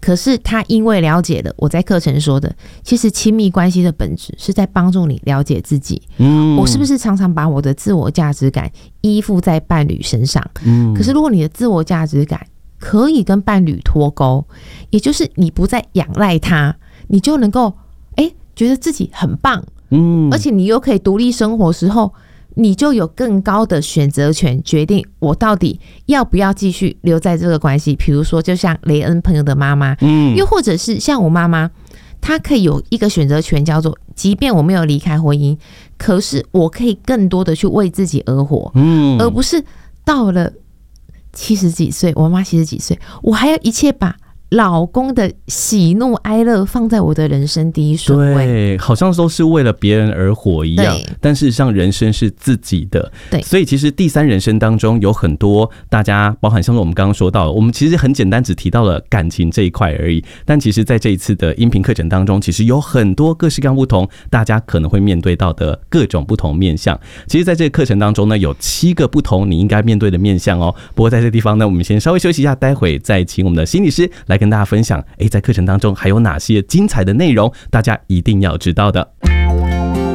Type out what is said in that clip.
可是他因为了解了我在课程说的，其实亲密关系的本质是在帮助你了解自己。我是不是常常把我的自我价值感依附在伴侣身上？可是如果你的自我价值感可以跟伴侣脱钩，也就是你不再仰赖他，你就能够觉得自己很棒，而且你又可以独立生活时候，你就有更高的选择权，决定我到底要不要继续留在这个关系。比如说就像雷恩朋友的妈妈，又或者是像我妈妈，她可以有一个选择权，叫做即便我没有离开婚姻，可是我可以更多的去为自己而活，而不是到了70几岁，我妈妈70几岁，我还要一切把老公的喜怒哀乐放在我的人生第一顺位， 对，好像都是为了别人而活一样，但事实上人生是自己的。对，所以其实第三人生当中有很多大家包含像是我们刚刚说到的，我们其实很简单只提到了感情这一块而已，但其实在这一次的音频课程当中，其实有很多各式各样不同大家可能会面对到的各种不同面向。其实在这个课程当中呢，有7个不同你应该面对的面向哦。不过在这个地方呢，我们先稍微休息一下，待会再请我们的心理师来跟大家分享，在课程当中还有哪些精彩的内容，大家一定要知道的。